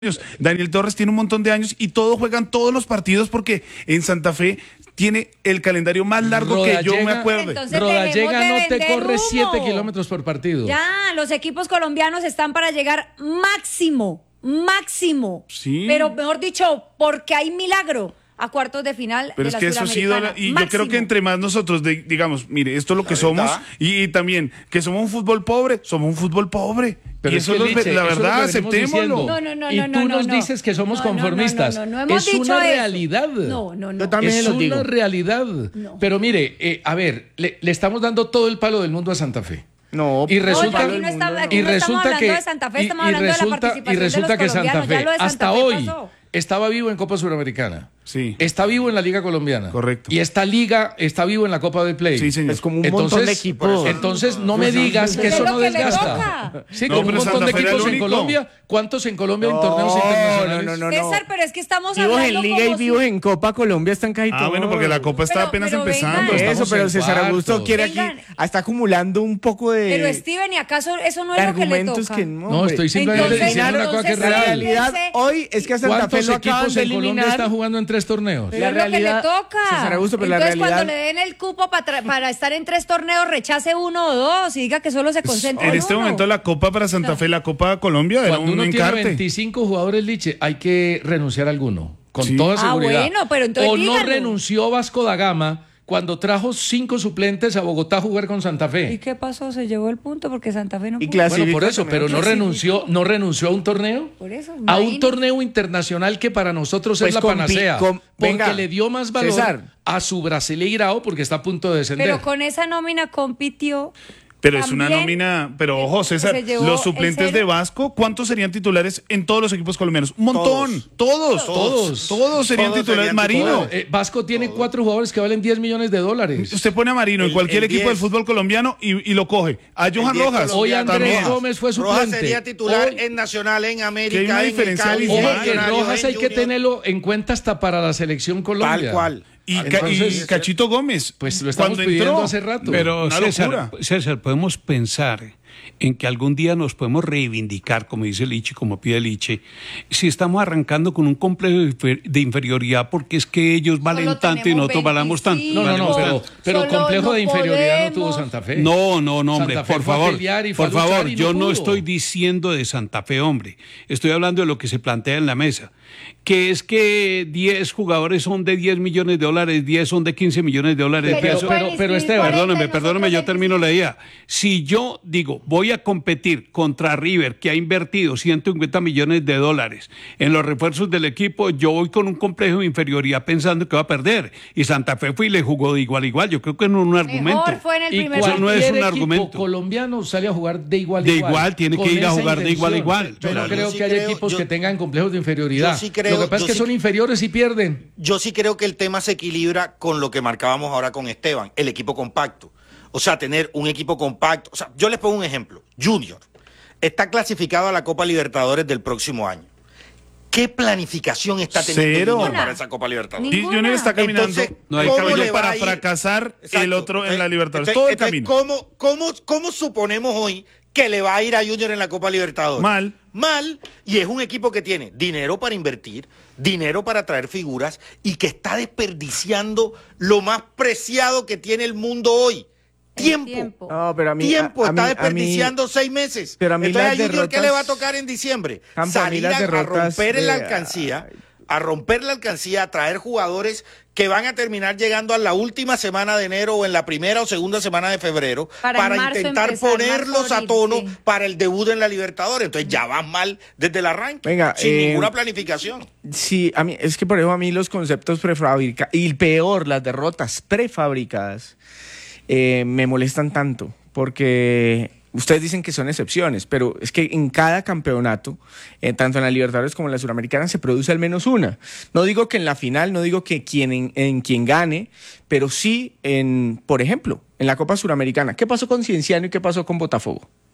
Daniel Torres tiene un montón de años y todos juegan todos los partidos porque en Santa Fe tiene el calendario más largo que yo me acuerdo. Rodallega no te corre 7 kilómetros por partido. Ya, los equipos colombianos están para llegar máximo. Sí. Pero mejor dicho, porque hay milagro a cuartos de final. Pero de es que eso ha sido, y yo creo que entre más nosotros digamos, mire, esto es lo que somos, y también que somos un fútbol pobre. Pero y eso es la verdad, aceptémoslo. Y tú nos dices que somos conformistas. hemos es dicho una eso. realidad. No. Yo también es lo digo. una realidad. No. Pero mire, a ver, le estamos dando todo el palo del mundo a Santa Fe. No, Y resulta, aquí no estamos hablando de Santa Fe, estamos hablando de la participación resulta de que los Santa colombianos. Ya Fe, lo de Santa hasta Fe hoy, pasó. estaba vivo en Copa Suramericana. Sí. Está vivo en la Liga Colombiana. Correcto. Y esta liga está vivo en la Copa del Play. Sí, señor. es como un montón de equipos. Entonces no me digas que Es eso lo no que le desgasta. toca. Sí, No, con un pero montón de Santa Fe era equipos el en único. Colombia. ¿Cuántos en Colombia en torneos internacionales? No. César, pero es que estamos Vivos hablando en Liga y como vivos si- en Copa Colombia están casi todos. Bueno, porque la Copa está Pero- apenas pero empezando. vengan. estamos Eso, pero en César Augusto cuartos. quiere Vengan. está acumulando un poco de Pero Steven, ¿y acaso eso no es lo que le argumentos toca? que no. No, hombre. estoy simplemente Entonces, diciendo una cosa que es La entonces, real. realidad hoy es que a Santa Fe ¿Cuántos lo acaban equipos de en Colombia eliminar. están jugando en 3 torneos? Pero La es lo que le realidad, toca. César Augusto, pero la Entonces, realidad- cuando le den el cupo para estar en 3 torneos, rechace 1 o 2 y diga que solo se concentra En en este uno. momento la Copa para Santa Fe, la Copa Colombia, era Cuando un uno tiene encarte. 25 jugadores, Liche, hay que renunciar a alguno, con Sí. toda seguridad. bueno, pero entonces o no dígalo. renunció Vasco da Gama cuando trajo 5 suplentes a Bogotá a jugar con Santa ¿Y Fe. qué pasó? Se llevó el punto porque Santa Fe no Y pudo. clasificó. Bueno, por eso, pero no Clasificó. renunció a un torneo. Por eso, A un imagínate. torneo internacional que para nosotros Pues es la panacea. Porque venga, le dio más valor César. a su Brasileirao porque está a punto de descender. Pero con esa nómina compitió. Pero es una También nómina, pero ojo César, se llevó los suplentes el de cero. Vasco, ¿cuántos serían titulares en todos los equipos colombianos? Un montón, todos serían titulares. Marino, Vasco tiene 4 jugadores que valen $10 millones. usted pone a Marino en cualquier el equipo 10. del fútbol colombiano y lo coge. A Johan 10 Rojas, Hoy colombiano. Andrés también. Gómez fue Rojas suplente. sería titular Hoy- en Nacional, en Que hay América, una en el diferencia Cali, abismal. Ojo en que Millonarios, Rojas en hay que Junior. tenerlo en cuenta hasta para la selección Colombia. Tal cual. Y Entonces, Cachito Gómez. pues lo estamos cuando pidiendo entró, hace rato. Pero una locura. César, podemos pensar en que algún día nos podemos reivindicar, como dice Liche, como pide Liche, si estamos arrancando con un complejo de inferioridad porque es que ellos valen Solo tanto y tenemos nosotros valamos tanto. 25. No, valemos pero, tanto. pero Solo complejo no de inferioridad no tuvo podemos. Santa Fe. No, hombre, Santa Fe por fue a favor, pelear y fue por a luchar favor, y no yo no pudo. estoy diciendo de Santa Fe, hombre, estoy hablando de lo que se plantea en la mesa, que es que 10 jugadores son de $10 millones, 10 son de $15 millones. Pero Esteban, Perdóneme, yo termino la idea. Si yo digo, voy a competir contra River, que ha invertido $150 millones en los refuerzos del equipo, yo voy con un complejo de inferioridad pensando que va a perder. Y Santa Fe fue y le jugó de igual a igual. Yo creo que no es un argumento. Mejor fue en el Y primer Eso no cualquier es un equipo argumento. colombiano sale a jugar de igual a De igual. igual, tiene con que ir a esa jugar de igual a intención. igual. Yo no Claro. creo Yo sí que haya creo- equipos yo- que tengan complejos de inferioridad. yo sí creo- Lo que pasa es yo que sí- son inferiores y pierden. Yo sí creo que el tema se equilibra con lo que marcábamos ahora con Esteban, el equipo compacto. O sea, tener un equipo compacto. O sea, yo les pongo un ejemplo. Junior está clasificado a la Copa Libertadores del próximo año. ¿Qué planificación está teniendo Cero. Junior para esa Copa Libertadores? Y Junior está caminando Entonces, no hay ¿cómo camino le va para a ir? fracasar el Exacto. otro en la Libertadores. Entonces, Todo el camino. ¿cómo suponemos hoy que le va a ir a Junior en la Copa Libertadores? Mal, y es un equipo que tiene dinero para invertir, dinero para traer figuras y que está desperdiciando lo más preciado que tiene el mundo hoy. Tiempo. No, pero a mí Tiempo, a está mí- desperdiciando 6 meses. pero a mí Entonces, las ¿a Junior qué le va a derrotas- tocar en diciembre? Campo, a mí Salir las a derrotas romper de- la alcancía, a traer jugadores que van a terminar llegando a la última semana de enero o en la primera o segunda semana de febrero Para en marzo intentar empezar, ponerlos marzo, a tono sí. para el debut en la Libertadores. Entonces ya van mal desde el arranque, Venga, sin ninguna planificación. Sí, a mí es que por eso a mí los conceptos prefabricados y peor, las derrotas prefabricadas me molestan tanto porque ustedes dicen que son excepciones, pero es que en cada campeonato, tanto en la Libertadores como en la Suramericana, se produce al menos una. No digo que en la final, no digo que en quien gane, pero sí por ejemplo, en la Copa Suramericana. ¿Qué pasó con Cienciano y qué pasó con Botafogo?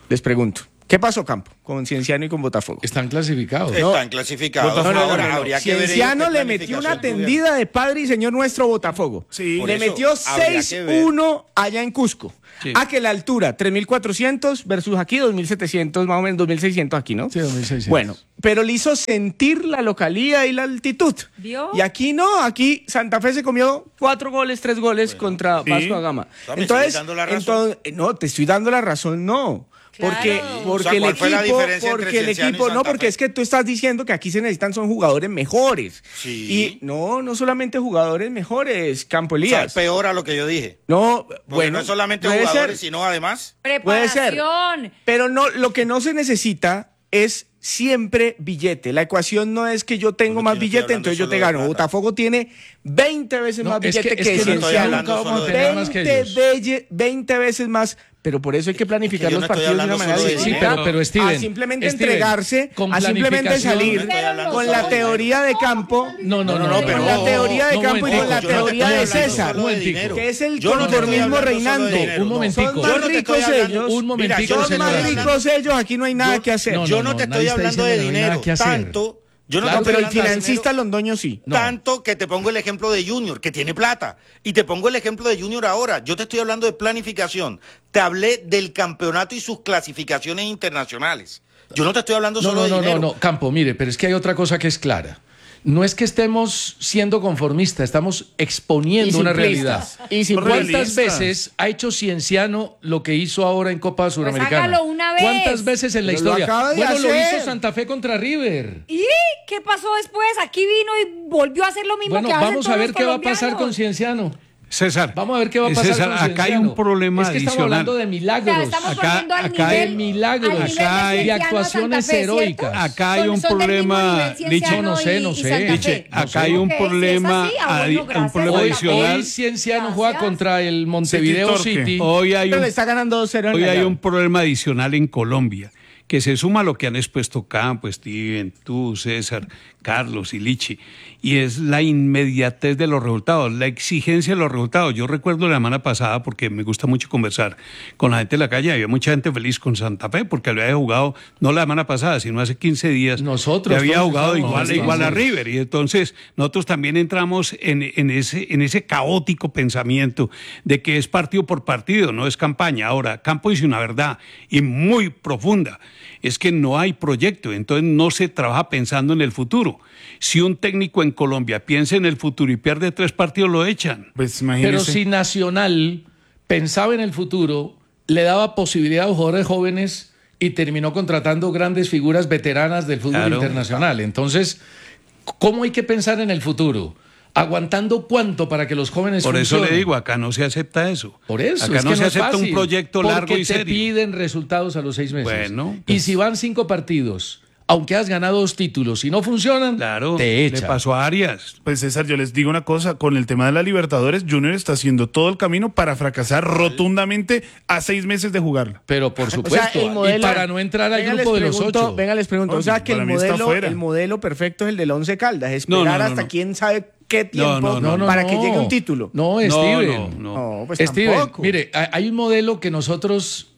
Les pregunto. ¿Qué pasó, Campo, con Cienciano y con Botafogo? Están clasificados. Están clasificados. Ahora habría que ver Cienciano ellos qué le metió una planificación tendida de padre y señor nuestro Botafogo. Sí. Por Le eso, metió habría que ver. 6-1 allá en Cusco. Sí. A que la altura, 3.400 versus aquí 2.700, más o menos 2.600 aquí, ¿no? Sí, 2.600. Bueno, pero le hizo sentir la localía y la altitud. ¿Vio? Y aquí no, aquí Santa Fe se comió 4 goles, 3 goles contra sí. Vasco da Gama. ¿Me sigues dando la razón? No, te estoy dando la razón, no. Porque, Claro. porque O sea, el ¿cuál fue la equipo, diferencia entre porque el Cienciano y equipo, no, Santa porque Fe? es que tú estás diciendo que aquí se necesitan son jugadores mejores. Sí. Y no solamente jugadores mejores, Campo O sea, Elías. peor a lo que yo dije. No, Porque bueno, no es solamente puede jugadores, ser, sino además. puede ser. Preparación. Pero no, lo que no se necesita es siempre billete. La ecuación no es que yo tengo Porque más yo no estoy billete, hablando entonces yo solo te de gano. plata. Botafogo tiene 20 veces No, más es billete que que no estoy Cienciano. hablando nunca vamos a solo de tener más que ellos. 20 veces más. Pero por eso hay que planificar yo los no estoy partidos de una hablando manera solo de distinta. dinero. pero Steven, a simplemente Steven, entregarse, con a simplemente planificación- salir No estoy hablando con solo la de teoría de Campo. No, pero con la teoría de no, Campo y con la momentico, yo no te teoría estoy de hablando César, solo de dinero. que es el Yo no te estoy conformismo hablando solo de reinando. dinero. Un momentico. Son Yo más no te estoy ricos hablando- ellos. Un momentico, Mira, yo Son señor. más ricos ellos, aquí no hay nada que hacer. No, Yo no te estoy nadie está hablando de diciendo que no hay nada dinero. que hacer. Tanto. Yo no Claro, te Pero estoy el hablando de financista dinero. Londoño sí. No. Tanto que te pongo el ejemplo de Junior, que tiene plata. Y te pongo el ejemplo de Junior ahora. Yo te estoy hablando de planificación. Te hablé del campeonato y sus clasificaciones internacionales. Yo no te estoy hablando solo de dinero. No, Campo, mire, pero es que hay otra cosa que es clara. No es que estemos siendo conformistas, estamos exponiendo una realidad. Y ¿Cuántas realistas. veces ha hecho Cienciano lo que hizo ahora en Copa Suramericana? hágalo una vez. ¿Cuántas veces en la Pero lo historia? acaba de Bueno, lo hacer. hizo Santa Fe contra River. ¿Y qué pasó después? Aquí vino y volvió a hacer lo mismo Bueno, que hacen vamos a todos ver los qué va a pasar colombianos. con Cienciano. César. Vamos a ver qué va a pasar César, con acá hay Cienciano. un problema Es que estamos adicional. hablando de O sea, milagros. estamos Acá- poniendo al acá nivel, hay milagros, al nivel acá hay- de y Cienciano actuaciones Santa Fe, ¿cierto? heroicas. Acá hay un Son del mismo problema, nivel Cienciano no sé, y no sé. Santa Fe. Liche, acá hay un Ok, si es problema así, adi- bueno, un problema gracias. adicional. Hoy Cienciano juega Gracias. contra el Montevideo City Torque. City. Hoy hay Pero un le está ganando 2-0 en Hoy la hay llave. un problema adicional en Colombia, que se suma a lo que han expuesto Campo, Steven, tú, César, Carlos y Lichi, y es la inmediatez de los resultados, la exigencia de los resultados. Yo recuerdo la semana pasada, porque me gusta mucho conversar con la gente de la calle, había mucha gente feliz con Santa Fe, porque había jugado, no la semana pasada, sino hace 15 días, Nosotros le había todos jugado estábamos igual a felices. River, y entonces nosotros también entramos en ese caótico pensamiento de que es partido por partido, no es campaña. Ahora, Campo dice una verdad, y muy profunda, es que no hay proyecto, entonces no se trabaja pensando en el futuro. Si un técnico en Colombia piensa en el futuro y pierde 3 partidos, lo echan. Pues Pero imagínese. si Nacional pensaba en el futuro, le daba posibilidad a los jugadores jóvenes y terminó contratando grandes figuras veteranas del fútbol Claro. internacional. Entonces, ¿cómo hay que pensar en el futuro? ¿Aguantando cuánto para que los jóvenes Por eso funcionen? le digo, acá no se acepta eso. Por eso, Acá es no que se es acepta fácil, un proyecto largo y porque te serio. piden resultados a los 6 meses. Bueno, y pues- si van 5 partidos, aunque has ganado 2 títulos y no funcionan, Claro, te le echan. pasó a Arias. Pues César, yo les digo una cosa, con el tema de la Libertadores, Junior está haciendo todo el camino para fracasar rotundamente a 6 meses de jugarla. Pero por supuesto, y para no entrar al Venga, grupo les de los pregunto, 8. Venga, les pregunto. Oye, O sea que para mí está fuera. el modelo perfecto es el del Once Caldas. No, Esperar no, hasta no. quién sabe qué tiempo para que llegue un título. No, No, Steven. no. No, pues Steven, tampoco. mire, hay un modelo que nosotros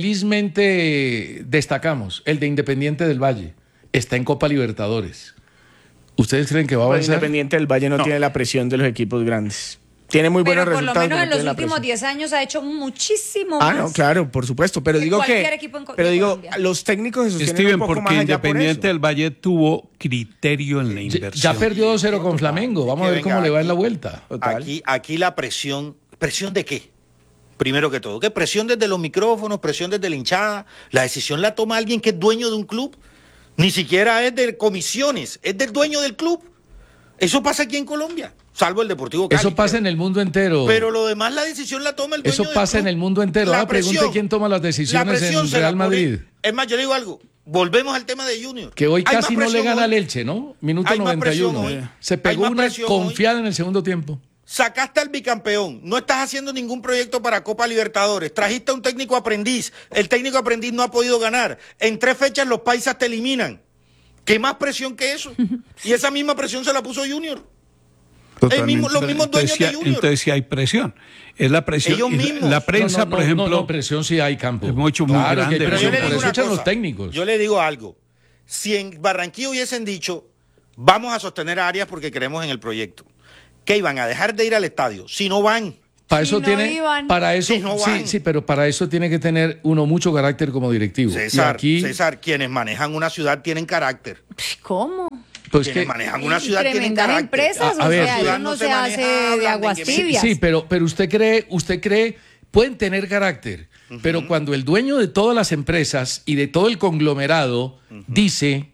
felizmente destacamos, el de Independiente del Valle. Está en Copa Libertadores. ¿Ustedes creen que va a Pues avanzar? Independiente del Valle no tiene la presión de los equipos grandes. Tiene muy buenos Pero por lo resultados. menos pero en no los tiene la últimos presión. 10 años ha hecho muchísimo Ah, más. no, claro, por supuesto. Pero que digo cualquier que. equipo en Pero digo, Colombia. los técnicos se sostienen Steven, un poco porque más allá por Independiente eso. del Valle tuvo criterio en la inversión. Ya perdió 2-0 con Flamengo. Vamos a ver venga, cómo le va en aquí- la vuelta. Total. Aquí la presión. ¿Presión de qué? Primero que todo, ¿qué presión desde los micrófonos, presión desde la hinchada? La decisión la toma alguien que es dueño de un club. Ni siquiera es de comisiones, es del dueño del club. Eso pasa aquí en Colombia, salvo el Deportivo Cali. Eso pasa en el mundo entero. Pero lo demás, la decisión la toma el dueño Eso del pasa club. en el mundo entero. La Ahora pregunte presión- quién toma las la decisiones presión en se la Real pone- Madrid. Es más, yo le digo algo. Volvemos al tema de Junior. Que hoy Hay más casi no le presión gana hoy. al Elche, ¿no? Minuto Hay más presión 91. hoy. Se Hay pegó más una presión confiada en el segundo tiempo. Sacaste al bicampeón, no estás haciendo ningún proyecto para Copa Libertadores, trajiste a un técnico aprendiz, el técnico aprendiz no ha podido ganar, en 3 fechas los paisas te eliminan. ¿Qué más presión que eso? Y esa misma presión se la puso Junior. Los mismos dueños de Junior. Entonces sí hay presión. Es la presión. Ellos mismos. La prensa, por ejemplo. No, presión sí hay, Campo. Es muy grande. Pero yo le por digo eso una echan cosa, los técnicos. Yo le digo algo. Si en Barranquilla hubiesen dicho, vamos a sostener a Arias porque creemos en el proyecto, ¿qué iban a dejar de ir al estadio? Si no van. Para eso Si no tiene, iban. para eso, Si no van. sí, pero para eso tiene que tener uno mucho carácter como directivo. César, y aquí, César, quienes manejan una ciudad tienen carácter. ¿Cómo? pues Quienes que, manejan una Y ciudad tienen tremendas carácter. empresas, A o ver, sea, ciudad eso no no se se hace maneja, de hablan de aguas que- tibias. sí, pero usted cree, pueden tener carácter, pero cuando el dueño de todas las empresas y de todo el conglomerado dice,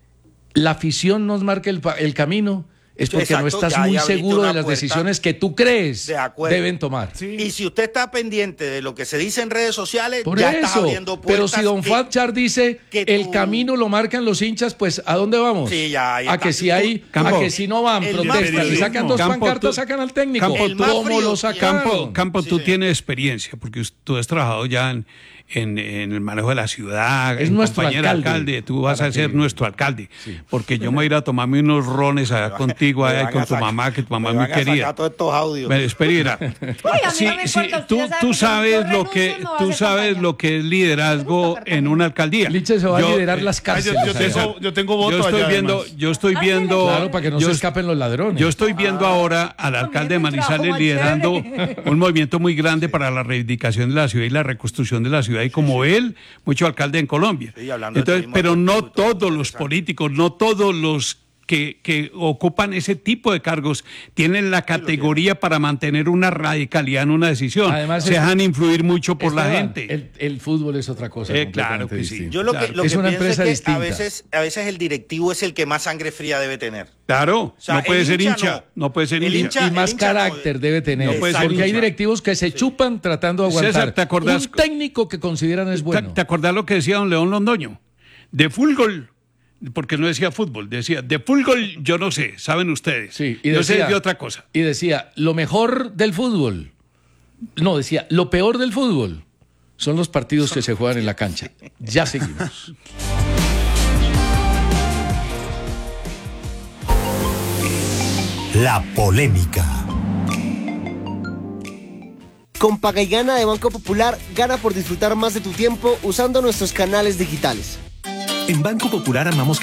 la afición nos marca el camino, es porque Exacto, no estás ya muy abriste seguro una de las puerta. decisiones que tú crees De acuerdo. deben tomar. Y si usted está pendiente de lo que se dice en redes sociales, Por ya está eso, abriendo pero puertas. si don Fatchar dice que el tú- camino lo marcan los hinchas, pues ¿a dónde vamos? Sí, ya, ahí a está. que si hay, Campo, a que si no van, el protestan, más y sacan frío. dos Campo, pancartas, tú- sacan al técnico. Campo, El más ¿Cómo frío. lo sacaron? Campo, Sí, tú señor. tienes experiencia, porque tú has trabajado ya en el manejo de la ciudad, Es en nuestro compañía de alcalde. tú vas Para a ser que- nuestro alcalde, porque yo me voy a ir a tomarme unos rones allá contigo, Me allá van con a tu sacar- mamá, que tu mamá me es muy van a sacar querida. todos estos audios. Espera. Uy, a mí no me importa, usted Tú ya sabe que tú yo sabes lo renuncio, que no voy a tú hacer sabes campaña. lo que es liderazgo en una alcaldía. Liche se va a Yo, liderar eh, las Yo cárceles. allá. tengo voto Yo estoy allá, viendo, además. yo estoy viendo, Claro, para que no yo se est- escapen los ladrones. Yo estoy viendo ahora al alcalde de También un trabajo Manizales más liderando chévere. un movimiento muy grande para la reivindicación de la ciudad y la reconstrucción de la ciudad, y como él, mucho alcalde en Colombia. Sí, hablando de Entonces, turismo pero no deportivo y todo, todos los interesante. políticos, no todos los que ocupan ese tipo de cargos tienen la categoría para mantener una radicalidad en una decisión. Además, se dejan influir mucho por la Esteban, gente. El fútbol es otra cosa. Claro completamente que sí. distinta. Yo lo Claro. que, lo Es que una pienso empresa es que distinta. a veces el directivo es el que más sangre fría debe tener. Claro, O sea, no puede el ser hincha hincha, no puede ser El hincha. Y más el hincha no- carácter debe tener. No puede ser porque hay hincha. directivos que se chupan tratando de aguantar. César, ¿te acordás? Un técnico que consideran es bueno. ¿Te acordás lo que decía don León Londoño? De fútbol, porque no decía fútbol, decía de fútbol yo no sé, saben ustedes. Sí, yo sé de otra cosa. Y decía, lo mejor del fútbol. No, decía, lo peor del fútbol son los partidos que se juegan en la cancha. Ya seguimos. La polémica. Con Paga y Gana de Banco Popular, gana por disfrutar más de tu tiempo usando nuestros canales digitales. En Banco Popular amamos